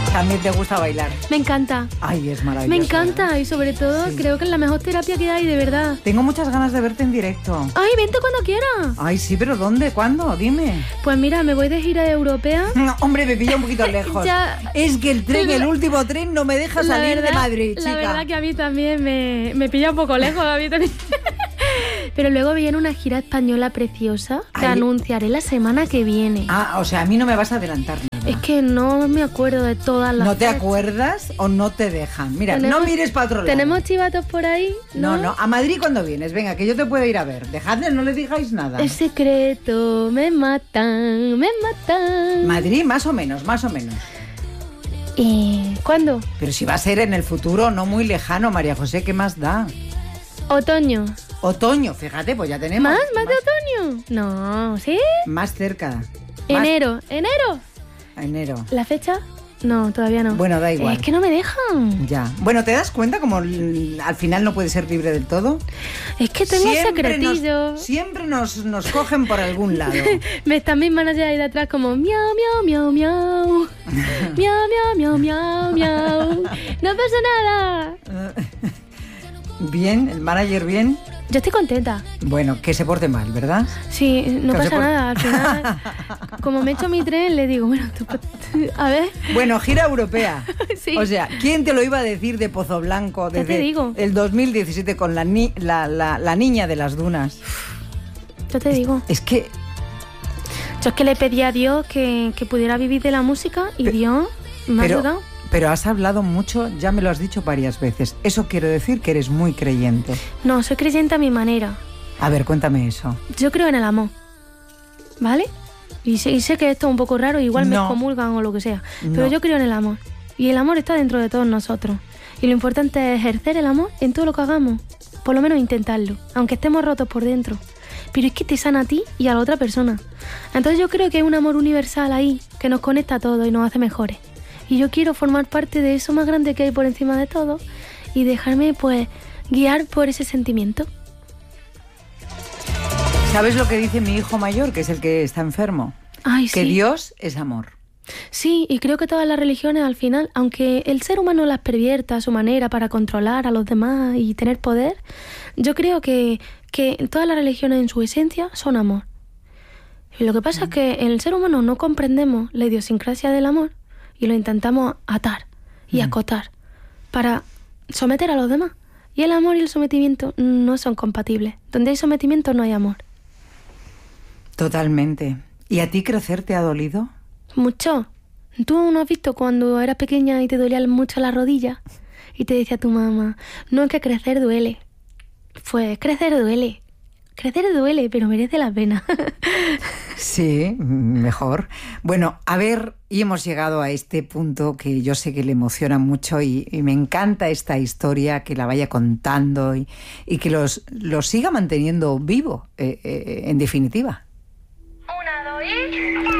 También te gusta bailar. Me encanta. Ay, es maravilloso. Me encanta, ¿verdad? y sobre todo creo que es la mejor terapia que hay, de verdad. Tengo muchas ganas de verte en directo. Ay, vente cuando quieras. Ay, sí, pero ¿dónde? ¿Cuándo? Dime. Pues mira, me voy de gira europea. No, hombre, me pilla un poquito lejos. Ya. Es que el último tren no me deja salir de Madrid, chica. La verdad que a mí también me pilla un poco lejos, a mí también. Pero luego viene una gira española preciosa que anunciaré la semana que viene. Ah, o sea, a mí no me vas a adelantar nada. Es que no me acuerdo de todas las ¿No te fechas. acuerdas o no te dejan? Mira, no mires para otro lado. ¿Tenemos chivatos por ahí? No. ¿A Madrid cuándo vienes? Venga, que yo te puedo ir a ver. Dejadle, no le digáis nada. Es secreto, me matan. Madrid, más o menos. ¿Y cuándo? Pero si va a ser en el futuro no muy lejano, María José, ¿qué más da? Otoño. Otoño, fíjate, pues ya tenemos. ¿Más de otoño? No, ¿sí? Más cerca. Enero. Enero. ¿La fecha? No, todavía no. Bueno, da igual. Es que no me dejan. Ya. Bueno, ¿te das cuenta como al final no puede ser libre del todo? Es que tengo secretillo. Siempre nos cogen por algún lado. Me están mis managers ahí de atrás como miau, miau, miau, miau. Miau, miau, miau, miau, miau. No pasa nada. Bien, el manager bien. Yo estoy contenta. Bueno, que se porte mal, ¿verdad? Sí, no pasa nada. Al final, como me echo mi tren, le digo, bueno, a ver. Bueno, gira europea. Sí. O sea, ¿quién te lo iba a decir de Pozo Blanco desde el 2017 con la niña de las dunas? Yo te digo. Es que... Yo es que le pedí a Dios que pudiera vivir de la música y Dios me ha ayudado. Pero has hablado mucho, ya me lo has dicho varias veces. Eso quiere decir que eres muy creyente. No, soy creyente a mi manera. A ver, cuéntame eso. Yo creo en el amor, ¿vale? Y sé que esto es un poco raro, igual me excomulgan o lo que sea. Pero yo creo en el amor. Y el amor está dentro de todos nosotros. Y lo importante es ejercer el amor en todo lo que hagamos. Por lo menos intentarlo, aunque estemos rotos por dentro. Pero es que te sana a ti y a la otra persona. Entonces yo creo que hay un amor universal ahí, que nos conecta a todos y nos hace mejores. Y yo quiero formar parte de eso más grande que hay por encima de todo y dejarme, pues, guiar por ese sentimiento. ¿Sabes lo que dice mi hijo mayor, que es el que está enfermo? Ay, que sí. Dios es amor. Sí, y creo que todas las religiones al final, aunque el ser humano las pervierta a su manera para controlar a los demás y tener poder, yo creo que todas las religiones en su esencia son amor. Y lo que pasa es que en el ser humano no comprendemos la idiosincrasia del amor y lo intentamos atar y acotar para someter a los demás. Y el amor y el sometimiento no son compatibles. Donde hay sometimiento no hay amor. Totalmente. ¿Y a ti crecer te ha dolido? Mucho. ¿Tú no has visto cuando eras pequeña y te dolían mucho las rodillas? Y te decía tu mamá, no, es que crecer duele. Pues crecer duele. Crecer duele, pero merece la pena. Sí, mejor. Bueno, a ver, y hemos llegado a este punto que yo sé que le emociona mucho y me encanta esta historia, que la vaya contando y que los siga manteniendo vivo, en definitiva. 1, 2 y...